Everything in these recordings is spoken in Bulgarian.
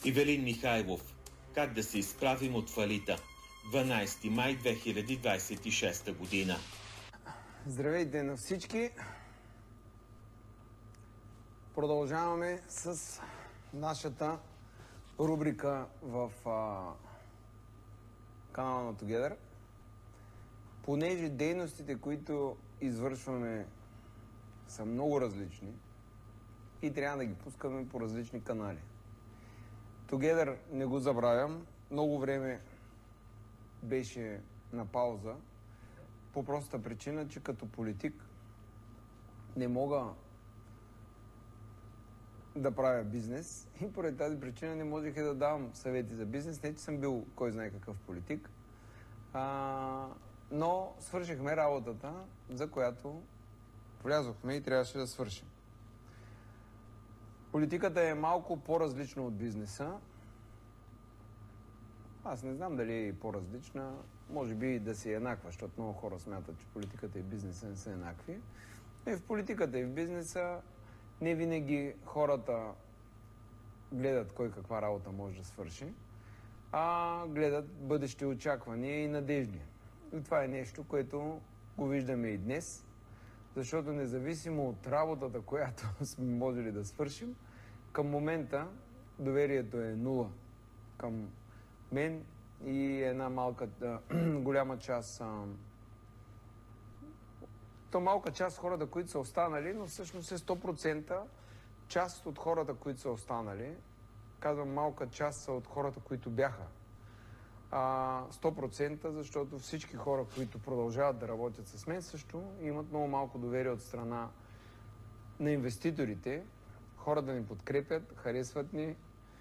Ивелин Михайлов. Как да се изправим от фалита? 12 май 2026 година. Здравейте на всички! Продължаваме с нашата рубрика в канала на Together. Понеже дейностите, които извършваме, са много различни и трябва да ги пускаме по различни канали. Together не го забравям. Много време беше на пауза по простата причина, че като политик не мога да правя бизнес и поради тази причина не можех да давам съвети за бизнес. Не, че съм бил кой знае какъв политик, но свършихме работата, за която влязохме и трябваше да свършим. Политиката е малко по-различна от бизнеса. Аз не знам дали е по-различна. Може би да си е еднаква, защото много хора смятат, че политиката и бизнеса не са еднакви. И в политиката и в бизнеса не винаги хората гледат кой каква работа може да свърши, а гледат бъдещи очаквания и надежди. И това е нещо, което го виждаме и днес, защото независимо от работата, която сме можели да свършим, към момента доверието е нула към мен и една голяма част, малка част хората, които са останали, но всъщност е 100% част от хората, които са останали. Казвам малка част са от хората, които бяха. 100%, защото всички хора, които продължават да работят с мен, също имат много малко доверие от страна на инвеститорите. Хора да ни подкрепят, харесват ни.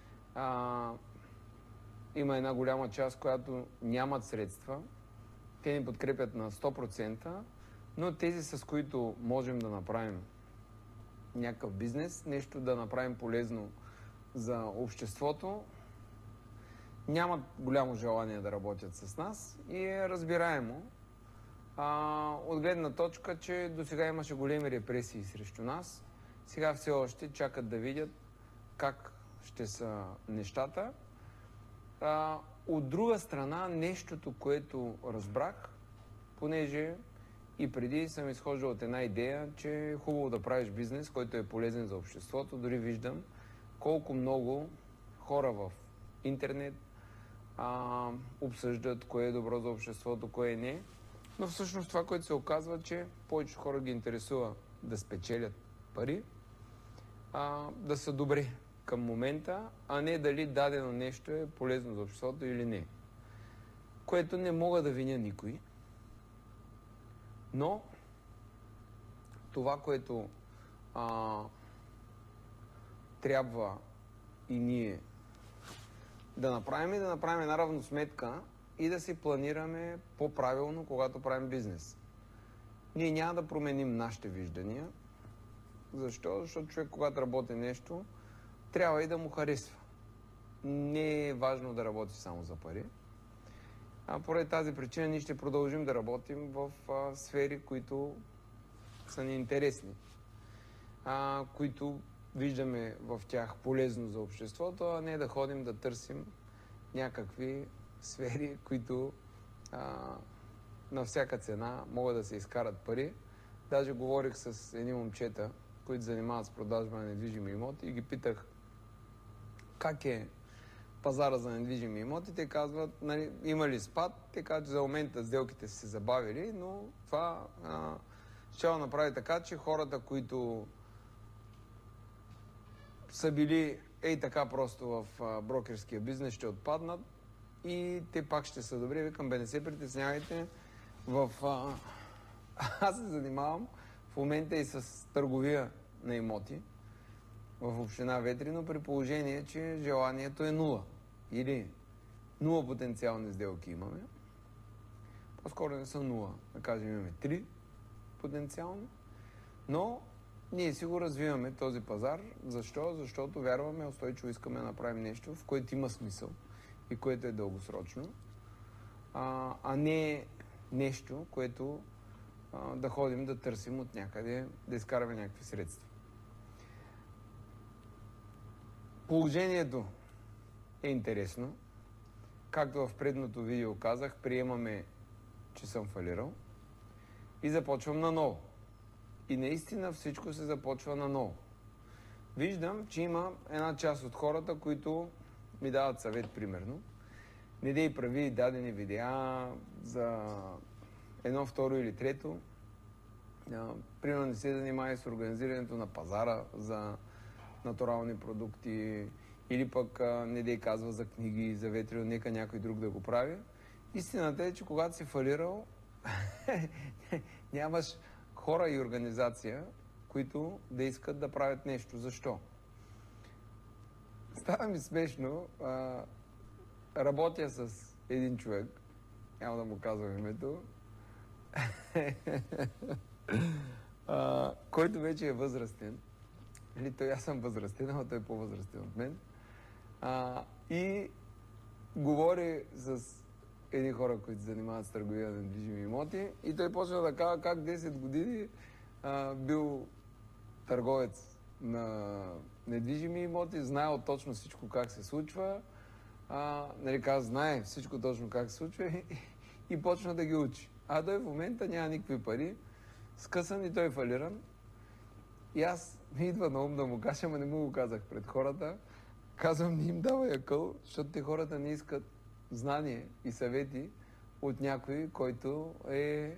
Има една голяма част, която нямат средства. Те ни подкрепят на 100%, но тези, с които можем да направим някакъв бизнес, нещо да направим полезно за обществото, нямат голямо желание да работят с нас и е разбираемо. От гледна точка, че до сега имаше големи репресии срещу нас. Сега все още чакат да видят как ще са нещата. От друга страна, нещото, което разбрах, понеже и преди съм изхождал от една идея, че е хубаво да правиш бизнес, който е полезен за обществото. Дори виждам колко много хора в интернет обсъждат кое е добро за обществото, кое не. Но всъщност това, което се оказва, че повече хора ги интересува да спечелят пари, да са добри към момента, а не дали дадено нещо е полезно за обществото или не. Което не мога да виня никой. Но това, което трябва и ние да направим една равносметка и да си планираме по-правилно, когато правим бизнес. Ние няма да променим нашите виждания. Защо? Защото човек, когато работи нещо, трябва и да му харесва. Не е важно да работи само за пари. Поради тази причина ние ще продължим да работим в сфери, които са ни интересни, които виждаме в тях полезно за обществото, а не да ходим да търсим някакви сфери, които на всяка цена могат да се изкарат пари. Даже говорих с едни момчета, които занимават с продажба на недвижими имоти и ги питах как е пазара за недвижими имоти. Те казват, има ли спад? Те казват, че за момента сделките са се забавили, но това ще направи така, че хората, които са били така просто в брокерския бизнес, ще отпаднат и те пак ще са добри. Викам, не се притеснявайте. Аз се занимавам в момента и с търговия на имоти в община Ветрино, при положение, че желанието е нула. Или нула потенциални сделки имаме. По-скоро не са нула. Да кажем, имаме 3 потенциални. Но ние си го развиваме този пазар. Защо? Защото вярваме, устойчиво искаме да направим нещо, в което има смисъл и което е дългосрочно, а не нещо, което да ходим да търсим от някъде, да изкараме някакви средства. Положението е интересно. Както в предното видео казах, приемаме, че съм фалирал и започвам наново. И наистина всичко се започва наново. Виждам, че има една част от хората, които ми дават съвет, примерно. Не дей прави дадени видеа за едно, второ или трето. Примерно не се занимава с организирането на пазара за натурални продукти или пък не дей казва за книги, за ветрио, нека някой друг да го прави. Истината е, че когато си фалирал, нямаш хора и организация, които да искат да правят нещо. Защо? Става ми смешно. Работя с един човек, няма да му казвам името, който вече е възрастен. Или той аз съм възрастен, но той е по-възрастен от мен. И говори с едни хора, които се занимават с търговия на недвижими имоти. И той почва да казва как 10 години бил търговец на недвижими имоти, знаел точно всичко как се случва. Знае всичко точно как се случва и почна да ги учи. А той в момента няма никакви пари, скъсан и той е фалиран. И аз ми идва на ум да му кажа, ама не му го казах пред хората. Казвам, не им давай акъл, защото те хората не искат знание и съвети от някой, който е...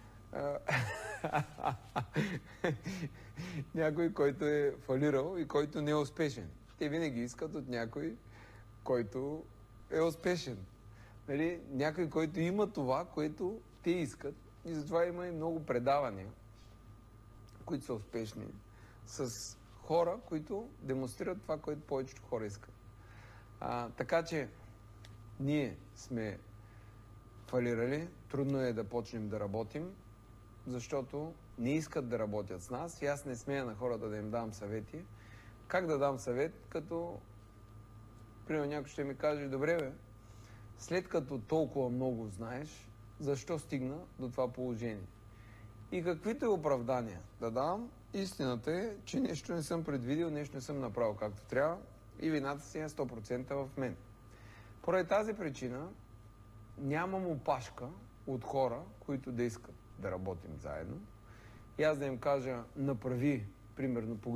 някой, който е фалирал и който не е успешен. Те винаги искат от някой, който е успешен. Нали? Някой, който има това, което те искат. И затова има и много предавания, които са успешни, с хора, които демонстрират това, което повечето хора искат. Така че ние сме фалирали, трудно е да почнем да работим, защото не искат да работят с нас и аз не смея на хората да им давам съвети. Как да дам съвет, като примерно някой ще ми каже, добре бе, след като толкова много знаеш, защо стигна до това положение? И каквито оправдания да давам, истината е, че нещо не съм предвидил, нещо не съм направил както трябва и вината си е 100% в мен. Поради тази причина нямам опашка от хора, които да искат да работим заедно. И аз да им кажа, направи, примерно,